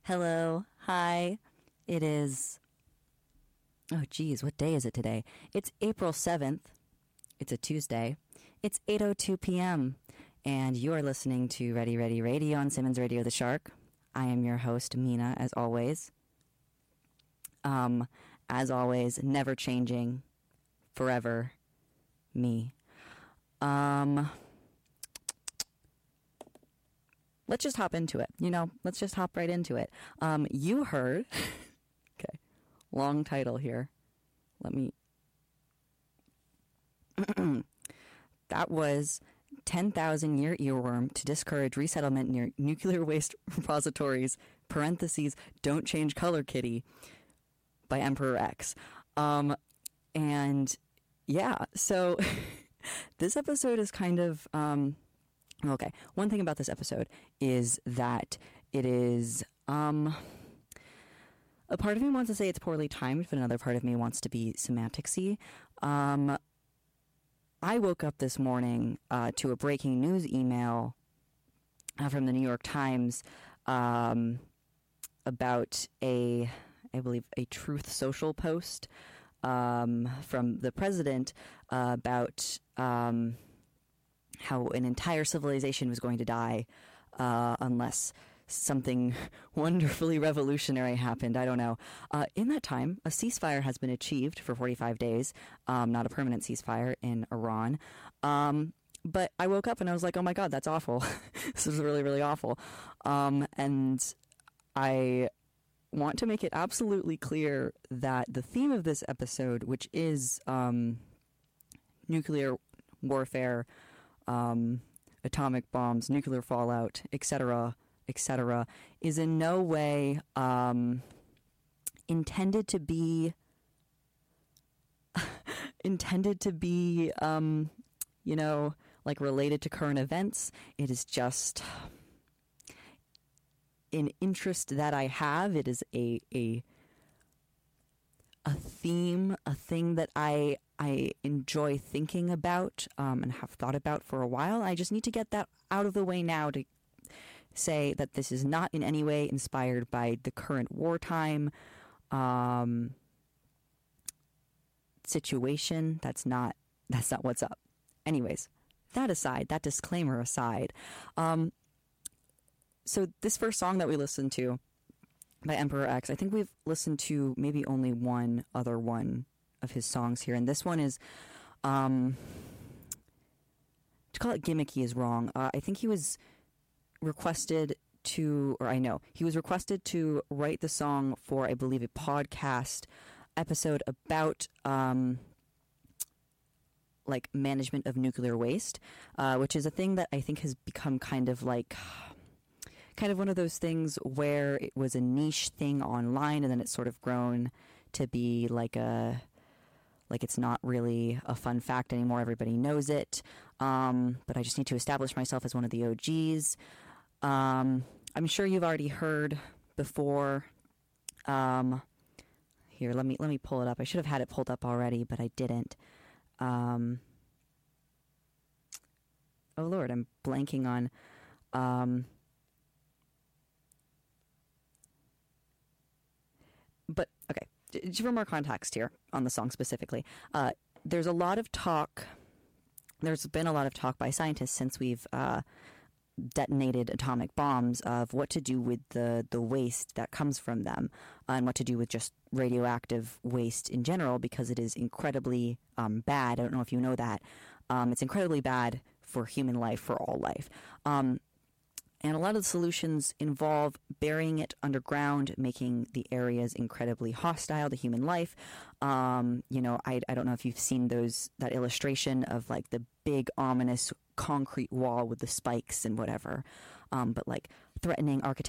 Hello. Hi. It is, oh geez, what day is it today? It's April 7th. It's a Tuesday. It's 8:02 p.m. And you're listening to Ready Ready Radio on Simmons Radio the Shark. I am your host, Mina, as always. As always, never changing, forever, me. Let's just hop into it. Let's just hop right into it. You heard, okay, long title here. That was 10,000 Year Earworm to Discourage Resettlement Near Nuclear Waste Repositories, parentheses, Don't Change Color Kitty, by Emperor X. And yeah, so this episode is kind of, okay, one thing about this episode is that it is, a part of me wants to say it's poorly timed, but another part of me wants to be semanticsy. I woke up this morning to a breaking news email from the New York Times about I believe, a Truth Social post from the president about how an entire civilization was going to die unless something wonderfully revolutionary happened. I don't know. In that time, a ceasefire has been achieved for 45 days, not a permanent ceasefire in Iran. But I woke up and I was like, oh my God, that's awful. This is really, really awful. And I want to make it absolutely clear that the theme of this episode, which is nuclear warfare, atomic bombs, nuclear fallout, etc., is in no way intended to be like related to current events. It is just an interest that I have. It is a theme, a thing that I enjoy thinking about and have thought about for a while. I just need to get that out of the way now to say that this is not in any way inspired by the current wartime situation. That's not what's up. Anyways, that aside, that disclaimer aside, so this first song that we listened to by Emperor X, I think we've listened to maybe only one other one of his songs here, and this one is, to call it gimmicky is wrong. I think he was requested to write the song for, I believe, a podcast episode about like management of nuclear waste, which is a thing that I think has become kind of one of those things where it was a niche thing online and then it's sort of grown to be like it's not really a fun fact anymore. Everybody knows it. But I just need to establish myself as one of the OGs. I'm sure you've already heard before. Here, let me pull it up. I should have had it pulled up already, but I didn't. Oh Lord, I'm blanking on. But okay, for more context here on the song specifically, there's been a lot of talk by scientists since we've detonated atomic bombs of what to do with the waste that comes from them, and what to do with just radioactive waste in general, because it is incredibly bad. I don't know if you know that. It's incredibly bad for human life, for all life. And a lot of the solutions involve burying it underground, making the areas incredibly hostile to human life. I don't know if you've seen that illustration of like the big ominous concrete wall with the spikes and whatever, but like threatening